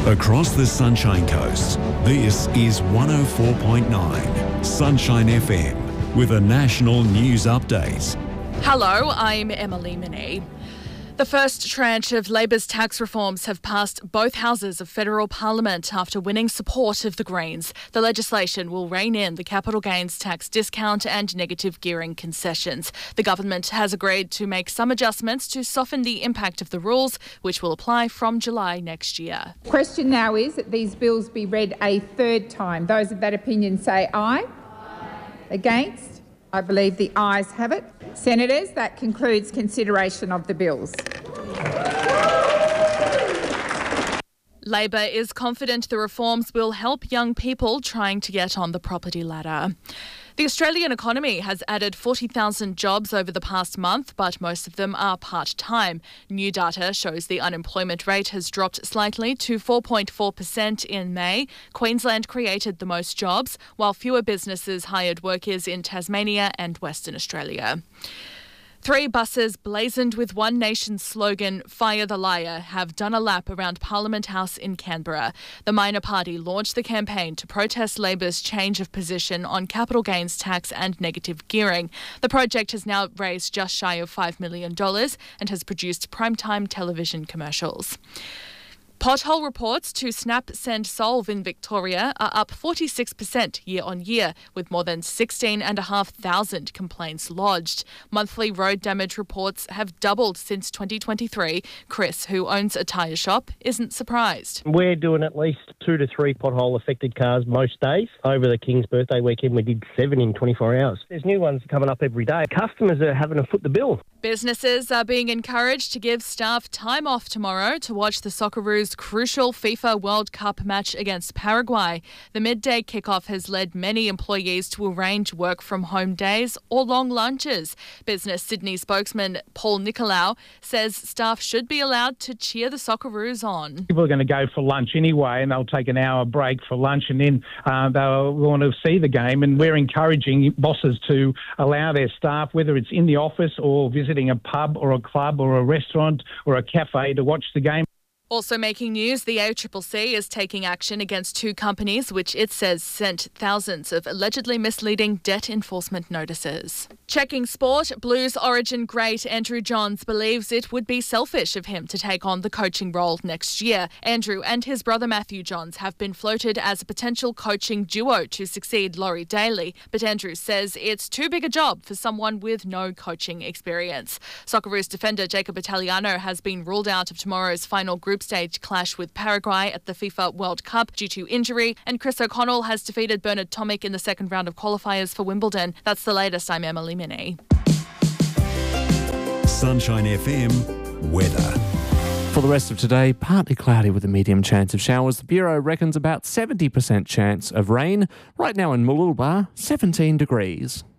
Across the Sunshine Coast, this is 104.9 Sunshine FM with a national news update. Hello, I'm Emily Minnie. The first tranche of Labor's tax reforms have passed both houses of federal parliament after winning support of the Greens. The legislation will rein in the capital gains tax discount and negative gearing concessions. The government has agreed to make some adjustments to soften the impact of the rules, which will apply from July next year. Question now is that these bills be read a third time. Those of that opinion say aye. Against? I believe the ayes have it. Senators, that concludes consideration of the bills. Labor is confident the reforms will help young people trying to get on the property ladder. The Australian economy has added 40,000 jobs over the past month, but most of them are part-time. New data shows the unemployment rate has dropped slightly to 4.4% in May. Queensland created the most jobs, while fewer businesses hired workers in Tasmania and Western Australia. 3 buses blazoned with One Nation's slogan, Fire the Liar, have done a lap around Parliament House in Canberra. The minor party launched the campaign to protest Labor's change of position on capital gains tax and negative gearing. The project has now raised just shy of $5 million and has produced primetime television commercials. Pothole reports to Snap Send Solve in Victoria are up 46% year on year, with more than 16,500 complaints lodged. Monthly road damage reports have doubled since 2023. Chris, who owns a tyre shop, isn't surprised. We're doing at least 2 to 3 pothole-affected cars most days. Over the King's birthday weekend, we did 7 in 24 hours. There's new ones coming up every day. Customers are having to foot the bill. Businesses are being encouraged to give staff time off tomorrow to watch the Socceroos' crucial FIFA World Cup match against Paraguay. The midday kickoff has led many employees to arrange work from home days or long lunches. Business Sydney spokesman Paul Nicolau says staff should be allowed to cheer the Socceroos on. People are going to go for lunch anyway, and they'll take an hour break for lunch, and then they'll want to see the game. And we're encouraging bosses to allow their staff, whether it's in the office or visiting a pub or a club or a restaurant or a cafe, to watch the game. Also making news, the ACCC is taking action against 2 companies which it says sent thousands of allegedly misleading debt enforcement notices. Checking sport, Blues Origin great Andrew Johns believes it would be selfish of him to take on the coaching role next year. Andrew and his brother Matthew Johns have been floated as a potential coaching duo to succeed Laurie Daly, but Andrew says it's too big a job for someone with no coaching experience. Socceroos defender Jacob Italiano has been ruled out of tomorrow's final group stage clash with Paraguay at the FIFA World Cup due to injury, and Chris O'Connell has defeated Bernard Tomic in the second round of qualifiers for Wimbledon. That's the latest. I'm Emily Minnie. Sunshine FM weather. For the rest of today, partly cloudy with a medium chance of showers. The Bureau reckons about 70% chance of rain. Right now in Mooloolaba, 17 degrees.